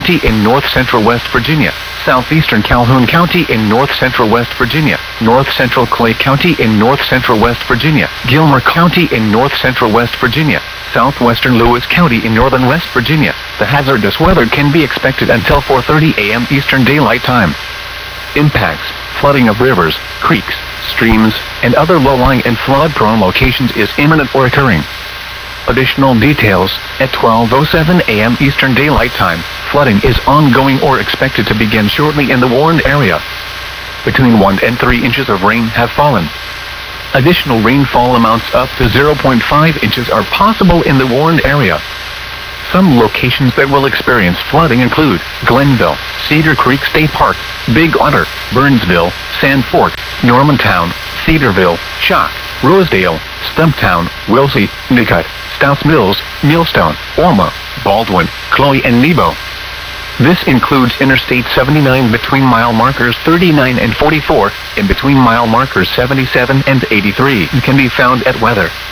in north-central West Virginia, southeastern Calhoun County in north-central West Virginia, north-central Clay County in north-central West Virginia, Gilmer County in north-central West Virginia, southwestern Lewis County in northern West Virginia. The hazardous weather can be expected until 4:30 a.m. Eastern Daylight Time. Impacts: flooding of rivers, creeks, streams, and other low-lying and flood-prone locations is imminent or occurring. Additional details: at 12:07 a.m. Eastern Daylight Time, flooding is ongoing or expected to begin shortly in the warned area. Between 1 and 3 inches of rain have fallen. Additional rainfall amounts up to 0.5 inches are possible in the warned area. Some locations that will experience flooding include Glenville, Cedar Creek State Park, Big Otter, Burnsville, Sand Fork, Normantown, Cedarville, Chalk, Rosedale, Stumptown, Wilsey, Nicot, Stouts Mills, Millstone, Orma, Baldwin, Chloe, and Nebo. This includes Interstate 79 between mile markers 39 and 44, and between mile markers 77 and 83, and can be found at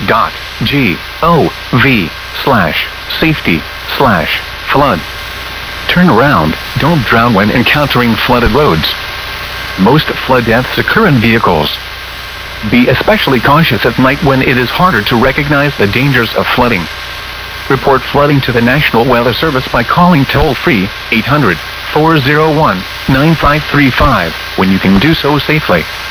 weather.gov/safety/flood. Turn around, don't drown when encountering flooded roads. Most flood deaths occur in vehicles. Be especially cautious at night when it is harder to recognize the dangers of flooding. Report flooding to the National Weather Service by calling toll-free 800-401-9535 when you can do so safely.